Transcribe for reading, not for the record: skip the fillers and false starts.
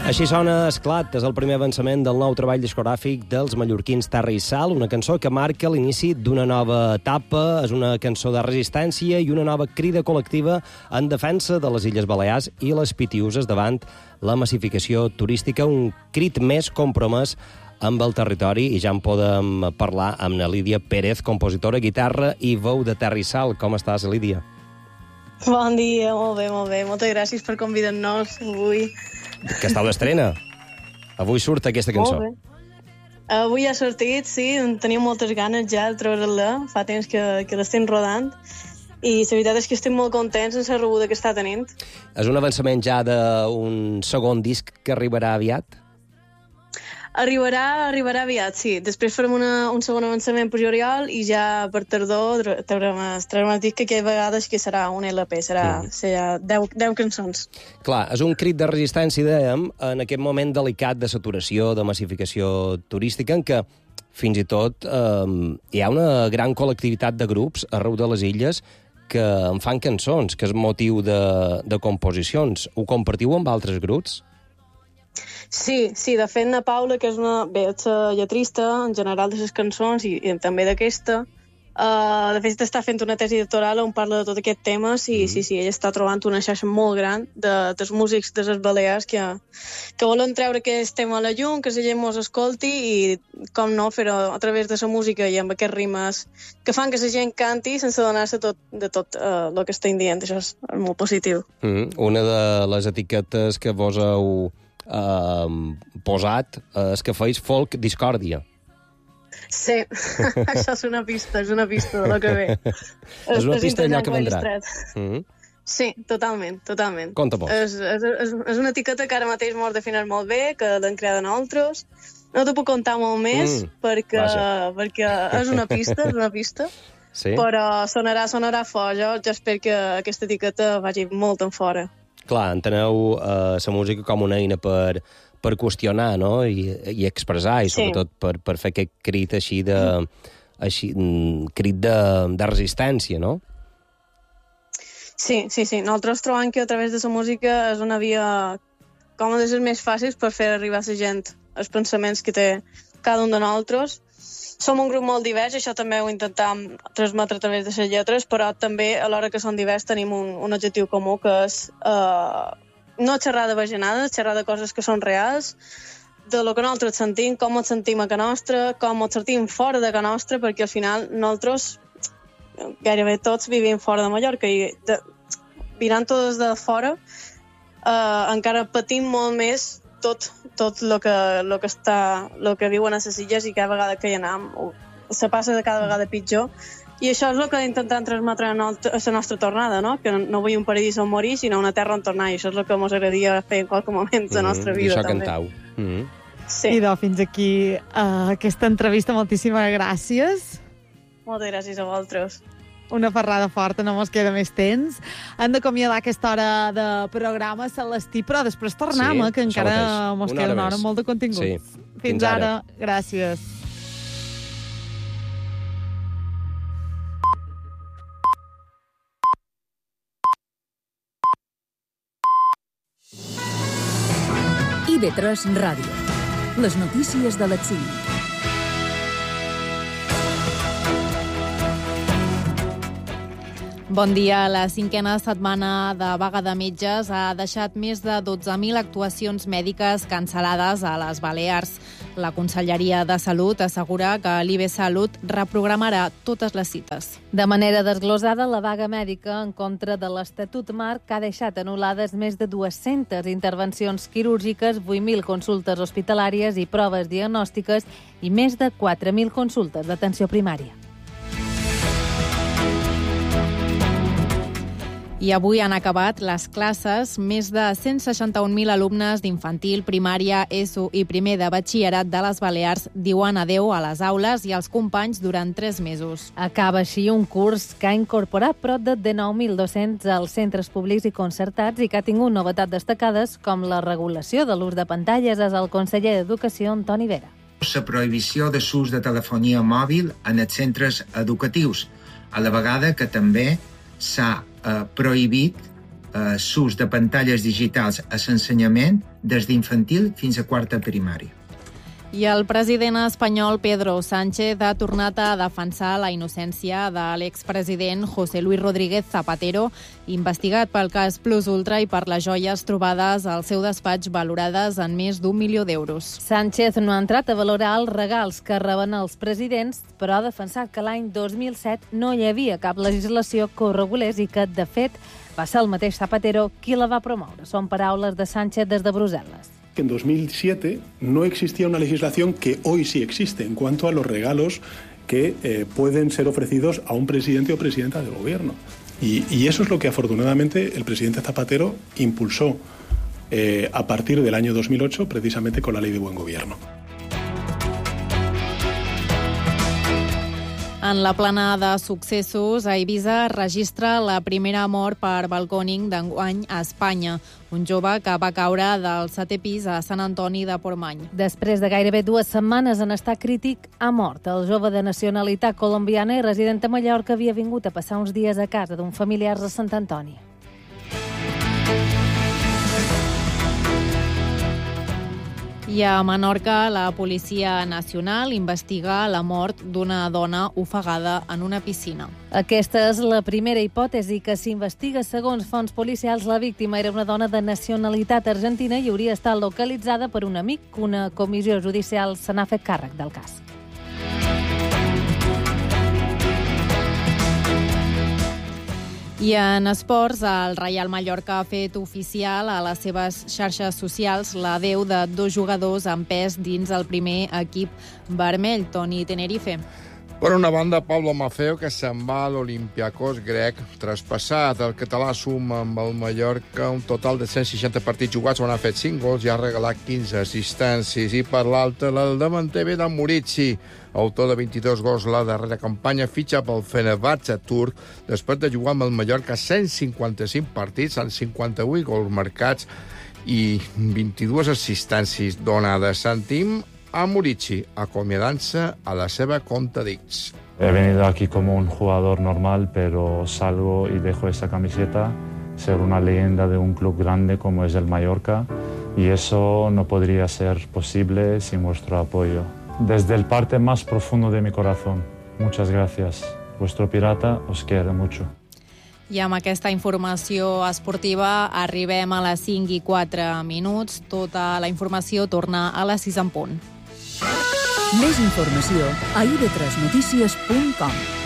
Així sona Esclat, és el primer avançament del nou treball discogràfic dels mallorquins Terra i Sal, una cançó que marca l'inici d'una nova etapa, és una cançó de resistència i una nova crida col·lectiva en defensa de les Illes Balears i les Pitiüses davant la massificació turística, un crit més compromès amb el territori, i ja en podem parlar amb la Lídia Pérez, compositora, guitarra i veu de Terra i Sal. Com estàs, Lídia? Bon dia, molt bé, molt bé. Moltes gràcies per convidar-nos avui. Que està l'estrena. Avui surt aquesta cançó. Molt bé. Avui ha sortit, sí, tenim moltes ganes ja de treure-la, fa temps que l'estem rodant, i la veritat és que estem molt contents amb la rebuda que està tenint. És un avançament ja d'un segon disc que arribarà aviat? Arribarà aviat, sí. Després farem un segon avançament per juliol i ja per tardor traurem el disc, que aquella vegada que serà un LP, serà 10 cançons. Clar, és un crit de resistència, dèiem, en aquest moment delicat de saturació, de massificació turística, en què fins i tot hi ha una gran col·lectivitat de grups arreu de les illes que en fan cançons, que és motiu de composicions. Ho compartiu amb altres grups? Sí, de fet, na Paula, que és la lletrista en general de les cançons i també d'aquesta, de fet està fent una tesi doctoral on parla de tot aquest tema, sí, ella està trobant una xarxa molt gran dels músics de les Balears que volen treure aquest tema a la llum, que la gent mos escolti i, com no, fer-ho a través de la música i amb aquests rimes que fan que la gent canti sense donar-se de tot el que estem dient. Això és molt positiu. Una de les etiquetes que vos heu posat és que feis folk discòrdia. Sí, això és una pista de lo que ve. És una pista d'allò que vendrà. Sí, totalment. Conta-mos. És una etiqueta que ara mateix m'ho definir molt bé, que l'hem creat nosaltres. No t'ho puc contar molt més, perquè és una pista, sí. Però sonarà fort. Jo espero que aquesta etiqueta vagi molt en fora. Clar, enteneu la música com una eina per qüestionar, no? I expressar, i sobretot per fer aquest crit crit de resistència, no? Sí. Nosaltres trobem que a través de la música és una via com de les més fàcils per fer arribar a la gent els pensaments que té cada un de nosaltres. Som un grup molt divers, això també ho intentem transmetre a través de les lletres, però també, a l'hora que som divers, tenim un objectiu comú, que és no xerrar de bajanades, xerrar de coses que són reals, de lo que nosaltres sentim, com ens sentim a casa nostra, com ens sentim fora de casa nostra, perquè al final nosaltres, gairebé tots, vivim fora de Mallorca, i mirant tots de fora, encara patim molt més tot lo que viuen a les illes, i cada vegada que hi anem se passa de cada vegada pitjor, i això és el que intentem transmetre a la nostra tornada, no? Que no vull un paradís on morir, sinó una terra on tornar, i això és el que ens agradaria fer en qualsevol moment de la nostra vida. I això també. cantau. Sí. Idò, fins aquí aquesta entrevista, moltíssimes gràcies. Moltes gràcies a vosaltres. Una ferrada forta, no mos queda més temps. Hem d'acomiadar aquesta hora de programa, Celestí, però després tornem, que encara mos queda una hora molt de contingut. Sí. Fins ara. Gràcies. IB3 Ràdio. Les notícies de l'exili. Bon dia. La cinquena setmana de vaga de metges ha deixat més de 12.000 actuacions mèdiques cancel·lades a les Balears. La Conselleria de Salut assegura que l'IB Salut reprogramarà totes les cites. De manera desglosada, la vaga mèdica en contra de l'Estatut Marc ha deixat anul·lades més de 200 intervencions quirúrgiques, 8.000 consultes hospitalàries i proves diagnòstiques i més de 4.000 consultes d'atenció primària. I avui han acabat les classes més de 161.000 alumnes d'infantil, primària, ESO i primer de batxillerat de les Balears diuen adeu a les aules i als companys durant 3 mesos. Acaba així un curs que ha incorporat prop de 19.000 docents als centres públics i concertats i que ha tingut novetats destacades com la regulació de l'ús de pantalles, és el conseller d'Educació, Antoni Vera. La prohibició de l'ús de telefonia mòbil en els centres educatius, a la vegada que també s'ha prohibit l'ús de pantalles digitals a l'ensenyament des d'infantil fins a quarta primària. I el president espanyol Pedro Sánchez ha tornat a defensar la innocència de l'expresident José Luis Rodríguez Zapatero, investigat pel cas Plus Ultra i per les joies trobades al seu despatx valorades en més d'1 milió d'euros. Sánchez no ha entrat a valorar els regals que reben els presidents, però ha defensat que l'any 2007 no hi havia cap legislació que ho regulés i que, de fet, va ser el mateix Zapatero qui la va promoure. Són paraules de Sánchez des de Brussel·les. Que en 2007 no existía una legislación que hoy sí existe en cuanto a los regalos que pueden ser ofrecidos a un presidente o presidenta del gobierno. Y eso es lo que afortunadamente el presidente Zapatero impulsó a partir del año 2008, precisamente con la Ley de Buen Gobierno. En la plana de successos, a Eivissa registra la primera mort per balcòning d'enguany a Espanya. Un jove que va caure del 7è pis a Sant Antoni de Portmany. Després de gairebé 2 setmanes en estat crític, ha mort. El jove de nacionalitat colombiana i resident a Mallorca havia vingut a passar uns dies a casa d'un familiar a Sant Antoni. I a Menorca, la Policia Nacional investiga la mort d'una dona ofegada en una piscina. Aquesta és la primera hipòtesi que s'investiga. Segons fonts policials, la víctima era una dona de nacionalitat argentina i hauria estat localitzada per un amic. Una comissió judicial se n'ha fet càrrec del cas. I en esports, el Reial Mallorca ha fet oficial a les seves xarxes socials l'adeu de 2 jugadors en pes dins el primer equip vermell, Toni Tenerife. Per una banda, Pablo Maceo, que se'n va a l'Olympiacos grec traspassat. El català suma amb el Mallorca un total de 160 partits jugats on ha fet 5 gols i ha regalat 15 assistències. I per l'altra, el davanter ve del Murici, autor de 22 gols la darrera campanya, fitxa pel Fenerbahçe turc després de jugar amb el Mallorca 155 partits amb 58 gols marcats i 22 assistències donades. Sentim a Murici acomiadant-se a la seva conta d'X. He venido aquí como un jugador normal, pero salgo y dejo esa camiseta, ser una leyenda de un club grande como es el Mallorca, y eso no podría ser posible sin vuestro apoyo. Desde el parte más profundo de mi corazón, muchas gracias. Vuestro pirata os quiere mucho. I amb aquesta informació esportiva arribem a les 5:04. Tota la informació torna a les 6 en punt. Més informació a ib3notícies.com.